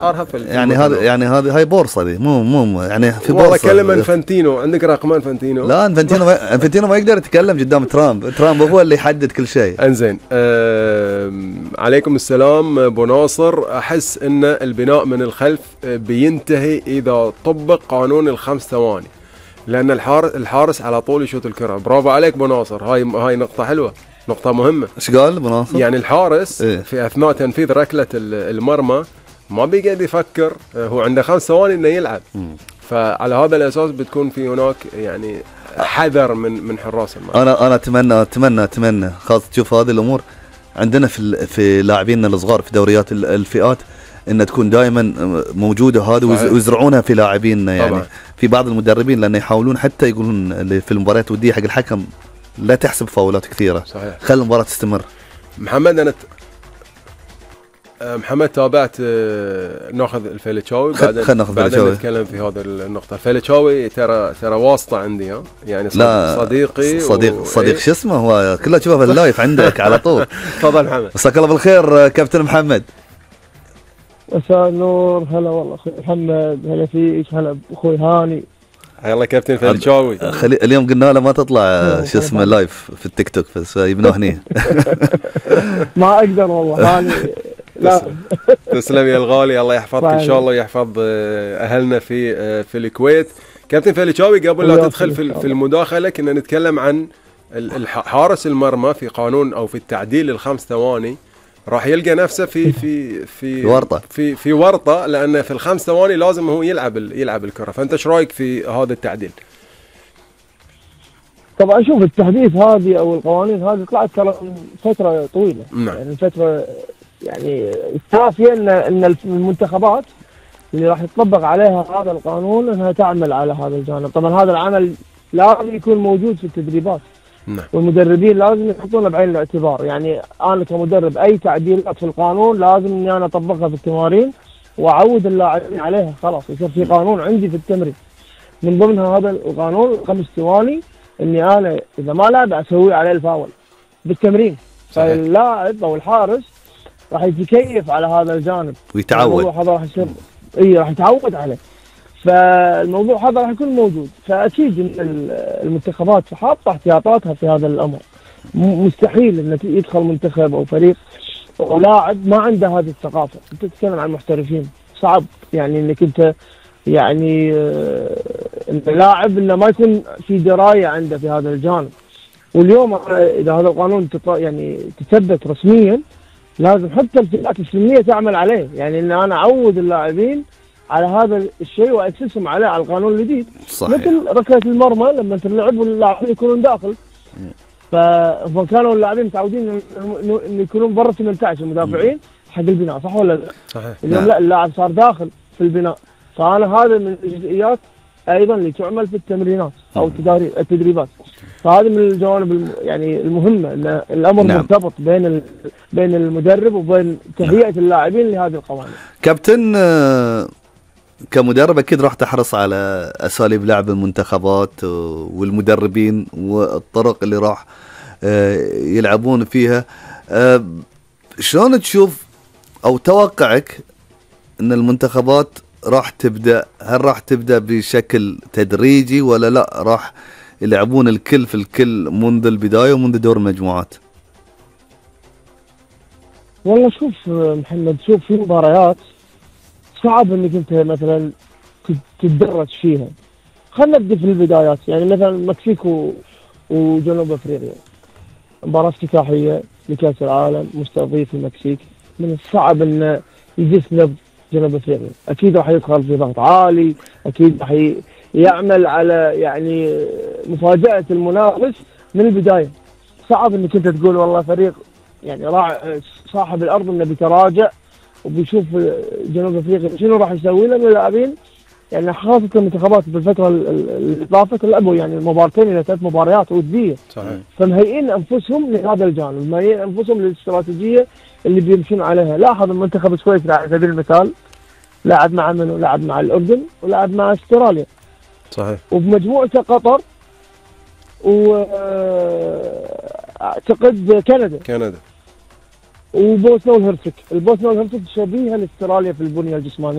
يعني هذا يعني هاي بورصه دي مو يعني في بورصه. والله كلم انفانتينو، عندك رقم انفانتينو؟ لا انفانتينو ما يقدر يتكلم قدام ترامب هو اللي يحدد كل شيء. انزين. عليكم السلام ابو ناصر. احس ان البناء من الخلف بينتهي اذا طبق قانون ال5 ثواني، لان الحارس على طول يشوت الكره. برافو عليك ابو ناصر، هاي نقطه حلوه، نقطه مهمه. ايش قال ابو ناصر؟ يعني الحارس في اثناء تنفيذ ركله المرمى ما بيقعد يفكر، هو عنده 5 ثواني انه يلعب. فعلى هذا الاساس بتكون في هناك يعني حذر من حراس المرمى. انا اتمنى خاصة تشوف هذه الامور عندنا في لاعبينا الصغار في دوريات الفئات، ان تكون دائما موجوده هذه ويزرعونها في لاعبينا. يعني طبعا. في بعض المدربين لان يحاولون حتى يقولون في المباريات الوديه حق الحكم لا تحسب فاولات كثيره، صحيح، خلي المباراه تستمر. محمد محمد تابعت ناخذ الفيلتشاوي بعدين نتكلم في هذا النقطه. الفيلتشاوي ترى واسطه عندي، يعني صديقي صديق شو اسمه، هو كله تشوفه باللايف عندك على طول. تفضل محمد. مساك الله بالخير كابتن محمد. مساء النور. هلا والله اخوي محمد، هلا فيك، هلا اخوي هاني. يلا كابتن فيلتشاوي. اليوم قلنا له ما تطلع شو اسمه لايف في التيك توك، بس يبنوه هني. ما اقدر والله هاني. لا تسلم يا الغالي، الله يحفظك ان شاء الله ويحفظ اهلنا في الكويت. كابتن فيلتشاوي، قبل لا تدخل في المداخله كنا نتكلم عن حارس المرمى في قانون او في التعديل ال5 ثواني راح يلقى نفسه في ورطه في ورطه، لانه في ال5 ثواني لازم هو يلعب الكره. فانت ايش رايك في هذا التعديل؟ طبعا شوف، التحديث هذه او القوانين هذه طلعت ترى من فتره طويله. يعني فتره يعني كافيه ان المنتخبات اللي راح يطبق عليها هذا القانون انها تعمل على هذا الجانب. طبعا هذا العمل لازم يكون موجود في التدريبات. والمدربين لازم يحطونه بعين الاعتبار. يعني انا كمدرب اي تعديلات في القانون لازم اني انا اطبقها في التمارين واعود اللاعبين عليها. خلاص يصير في قانون عندي في التمرين، من ضمنها هذا القانون 5 ثواني، اني انا اذا ما لعب اسوي عليه الفاول بالتمرين. فاللاعب او الحارس راح يتكيف على هذا الجانب ويتعود. هذا راح يصير راح يتعود عليه. فالموضوع هذا راح يكون موجود. فاكيد ان المنتخبات حاطه احتياطاتها في هذا الامر. مستحيل ان يدخل منتخب او فريق ولاعب ما عنده هذه الثقافه. انت تتكلم عن محترفين، صعب يعني انك انت يعني اللاعب انه ما يكون في درايه عنده في هذا الجانب. واليوم اذا هذا القانون يعني تثبت رسميا لازم حتى الفئات السنيه تعمل عليه. يعني ان انا اعود اللاعبين على هذا الشيء واسسهم عليه على القانون الجديد. مثل ركله المرمى لما تلعب واللاعبين يكونون داخل، فكانوا اللاعبين متعودين ان يكونون برا 18 المدافعين حق البناء، صح ولا لا؟ صحيح. اليوم لا، اللاعب صار داخل في البناء. فانا هذا من الجزئيات ايضا اللي تعمل في التمرينات او التدريبات. فهذه من الجوانب يعني المهمه، ان الامر مرتبط بين المدرب وبين تهيئه اللاعبين لهذه القوانين. كابتن، كمدرب اكيد راح تحرص على اساليب لعب المنتخبات والمدربين والطرق اللي راح يلعبون فيها. شلون تشوف او توقعك ان المنتخبات راح تبدا؟ هل راح تبدا بشكل تدريجي ولا لا راح يلعبون الكل في الكل منذ البدايه ومنذ دور المجموعات؟ والله شوف محمد، شوف في مباريات صعب انك انت مثلا تتدرج فيها. خلينا نبدا في البدايات. يعني مثلا المكسيك وجنوب افريقيا، مباراه افتتاحيه لكاس العالم، مستضيف المكسيك، من الصعب ان يجسد جنوب افريقيا. اكيد راح يدخل في ضغط عالي، اكيد راح يعمل على يعني مفاجاه المنافس من البدايه. صعب انك انت تقول والله فريق يعني صاحب الارض انه بيتراجع وبيشوف جنوب افريقيا شنو راح يسوي له من اللاعبين. يعني خاصه المنتخبات بالفتره اللي طافت لعبوا يعني مباراتين الى 3 مباريات وديه. صحيح. فمهيئين انفسهم لهذا الجانب، مهيئين انفسهم للاستراتيجيه اللي بيمشون عليها. لاحظ المنتخب السويسري على سبيل المثال لعب مع منو؟ لعب مع الاردن ولعب مع استراليا. صحيح. وبمجموعته قطر واعتقد كندا. وبوسنا والهرسك. البوسنه والهرسك شبيهه لاستراليا في البنيه الجسمانيه.